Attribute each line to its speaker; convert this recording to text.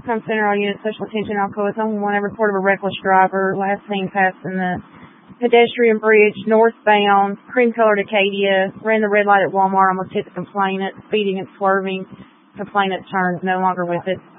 Speaker 1: Stockholm Central Unit, Special Attention Alcoa. It's on one report of a reckless driver, last seen passing the pedestrian bridge northbound, cream-colored Acadia, ran the red light at Walmart, almost hit the complainant, speeding and swerving. Complainant turned, no longer with it.